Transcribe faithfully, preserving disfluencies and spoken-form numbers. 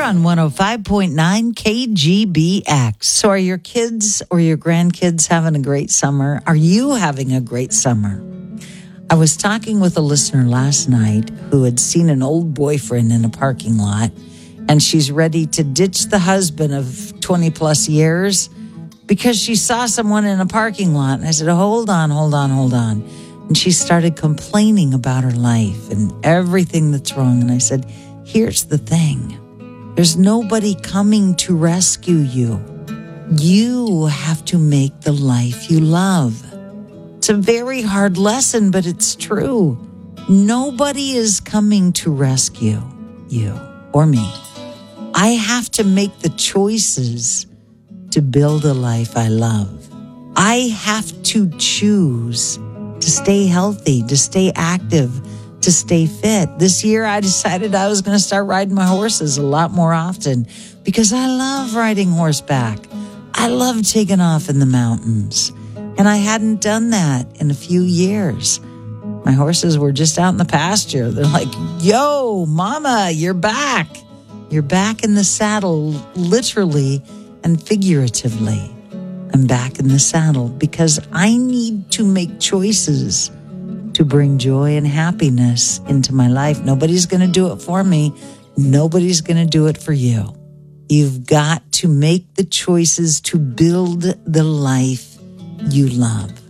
on one oh five point nine K G B X. So are your kids or your grandkids having a great summer? Are you having a great summer? I was talking with a listener last night who had seen an old boyfriend in a parking lot, and she's ready to ditch the husband of twenty plus years because she saw someone in a parking lot. And I said, hold on, hold on, hold on. And she started complaining about her life and everything that's wrong. And I said, here's the thing. There's nobody coming to rescue you. You have to make the life you love. It's a very hard lesson, but it's true. Nobody is coming to rescue you or me. I have to make the choices to build a life I love. I have to choose to stay healthy, to stay active, to stay fit. This year, I decided I was going to start riding my horses a lot more often because I love riding horseback. I love taking off in the mountains. And I hadn't done that in a few years. My horses were just out in the pasture. They're like, yo, mama, you're back. You're back in the saddle, literally and figuratively. I'm back in the saddle because I need to make choices to bring joy and happiness into my life. Nobody's going to do it for me. Nobody's going to do it for you. You've got to make the choices to build the life you love.